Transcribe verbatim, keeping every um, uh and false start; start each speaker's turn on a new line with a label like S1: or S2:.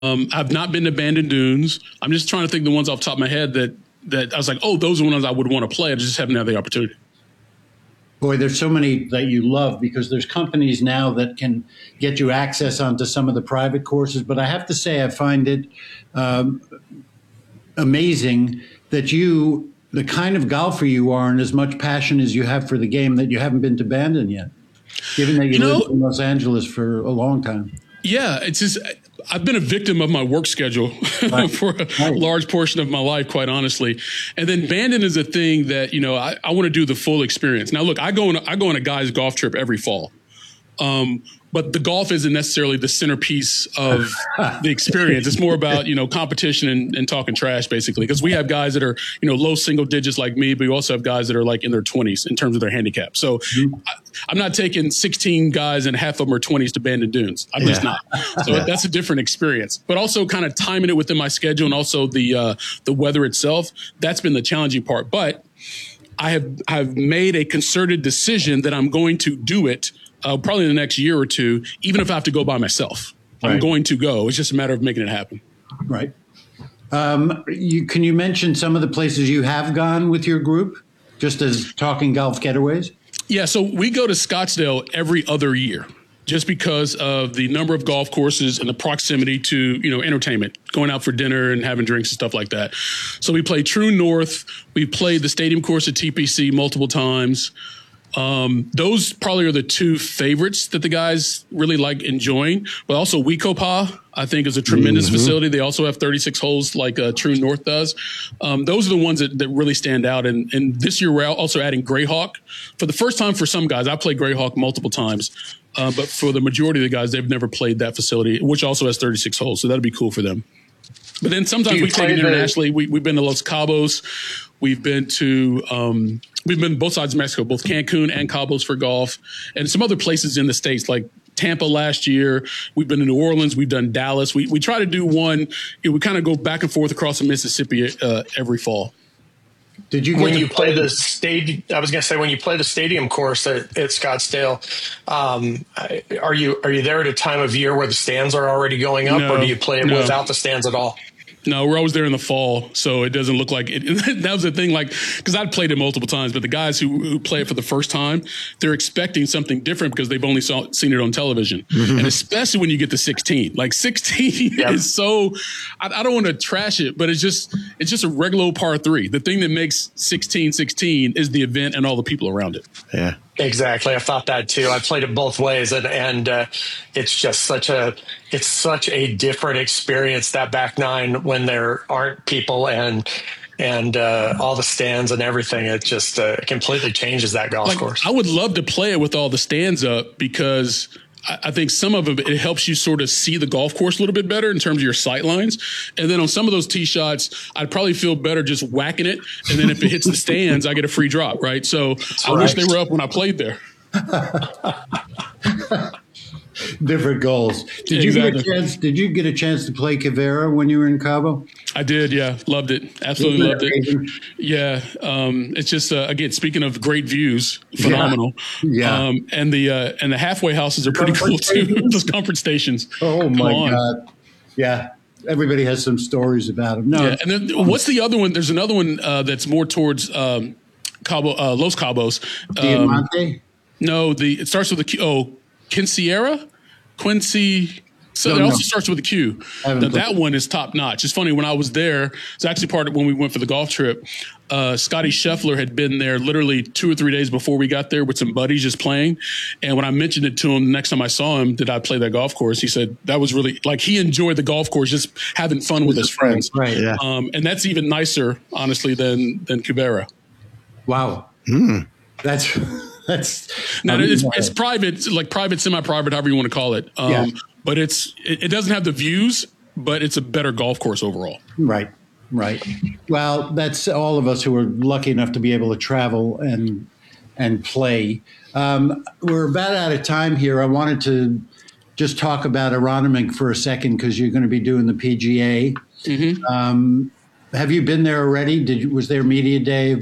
S1: Um, I've not been to Bandon Dunes. I'm just trying to think the ones off the top of my head that that I was like, oh, those are ones I would want to play. I just haven't had the opportunity.
S2: Boy, there's so many that you love because there's companies now that can get you access onto some of the private courses. But I have to say, I find it um, amazing that you, the kind of golfer you are, and as much passion as you have for the game, that you haven't been to Bandon yet, given that you, you know, lived in Los Angeles for a long time.
S1: Yeah, it's just I've been a victim of my work schedule right. for a right. large portion of my life, quite honestly. And then Bandon is a thing that, you know, I, I want to do the full experience. Now, look, I go on, I go on a guy's golf trip every fall. Um, but the golf isn't necessarily the centerpiece of the experience. It's more about, you know, competition and, and talking trash, basically, because we have guys that are, you know, low single digits like me, but we also have guys that are like in their twenties in terms of their handicap. So mm-hmm. I, I'm not taking sixteen guys and half of them are twenties to Bandon Dunes. I'm yeah. just not. So yeah. that's a different experience. But also kind of timing it within my schedule and also the uh, the weather itself. That's been the challenging part. But I have I've made a concerted decision that I'm going to do it. Uh, probably in the next year or two, even if I have to go by myself, right. I'm going to go. It's just a matter of making it happen.
S2: Right. Um, you, can you mention some of the places you have gone with your group, just as talking golf getaways?
S1: Yeah. So we go to Scottsdale every other year just because of the number of golf courses and the proximity to, you know, entertainment, going out for dinner and having drinks and stuff like that. So we play True North. We played the stadium course at T P C multiple times. Um, those probably are the two favorites that the guys really like enjoying, but also Wekopa, I think, is a tremendous mm-hmm. facility. They also have thirty-six holes like uh, True North does. Um, those are the ones that, that really stand out. And, and this year we're also adding Greyhawk. For the first time for some guys, I played Greyhawk multiple times, uh, but for the majority of the guys, they've never played that facility, which also has thirty-six holes. So that'd be cool for them. But then sometimes we take it internationally. We, we've been to Los Cabos. We've been to um, we've been both sides of Mexico, both Cancun and Cabos for golf, and some other places in the States like Tampa last year. We've been to New Orleans. We've done Dallas. We we try to do one. You know, we kind of go back and forth across the Mississippi uh, every fall.
S2: Did you
S3: when you play the stadium? I was going to say when you play the stadium course at, at Scottsdale, um, are you are you there at a time of year where the stands are already going up, no, or do you play it no. without the stands at all?
S1: No, we're always there in the fall, so it doesn't look like it. That was the thing, like, because I'd played it multiple times, but the guys who, who play it for the first time, they're expecting something different because they've only saw, seen it on television. Mm-hmm. And especially when you get to sixteen. Like, sixteen yep. is so, I, I don't want to trash it, but it's just it's just a regular old par three. The thing that makes sixteen sixteen is the event and all the people around it.
S2: Yeah.
S3: Exactly. I thought that too. I played it both ways, and and uh, it's just such a it's such a different experience, that back nine, when there aren't people and and uh, all the stands and everything. It just uh, completely changes that golf
S1: like,
S3: course.
S1: I would love to play it with all the stands up because I, I think some of it, it helps you sort of see the golf course a little bit better in terms of your sight lines. And then on some of those tee shots, I'd probably feel better just whacking it. And then if it hits the stands, I get a free drop, right? So That's I right. wish they were up when I played there.
S2: Different goals. Did you exactly. get a chance? Did you get a chance to play Quivira when you were in Cabo?
S1: I did. Yeah, loved it. Absolutely loved it. Yeah, um, it's just uh, again, speaking of great views, phenomenal. Yeah, yeah. Um, and the uh, and the halfway houses are pretty cool too. Those comfort stations.
S2: Oh my God! Yeah, everybody has some stories about them. No,
S1: yeah. And then what's the other one? There's another one uh, that's more towards um, Cabo, uh, Los Cabos. Um,
S2: Diamante?
S1: No, the it starts with a Q. Oh, Quincera, Quincy. So no, it also no. starts with a Q. Now, that one is top notch. It's funny, when I was there, it's actually part of when we went for the golf trip. Uh, Scotty Scheffler had been there literally two or three days before we got there with some buddies just playing. And when I mentioned it to him the next time I saw him, did I play that golf course? He said that was really like he enjoyed the golf course, just having fun with his friends.
S2: Right. Yeah.
S1: Um, and that's even nicer, honestly, than than Quivira.
S2: Wow. Mm. That's. That's
S1: now it's, it's private, like private, semi-private, however you want to call it. Um, yeah. But it's it, it doesn't have the views, but it's a better golf course overall.
S2: Right, right. Well, that's all of us who are lucky enough to be able to travel and and play. Um, we're about out of time here. I wanted to just talk about Aronimink for a second because you're going to be doing the P G A. Mm-hmm. Um, have you been there already? Did you, was there media day?